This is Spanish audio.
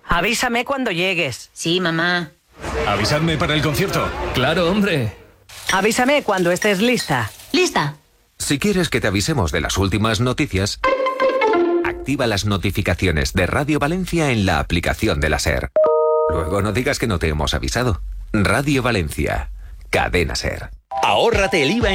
Avísame cuando llegues. Sí, mamá. Avisadme para el concierto. Claro, hombre. Avísame cuando estés lista. ¿Lista? Si quieres que te avisemos de las últimas noticias, activa las notificaciones de Radio Valencia en la aplicación de la SER. Luego no digas que no te hemos avisado. Radio Valencia. Cadena SER. Ahórrate el IVA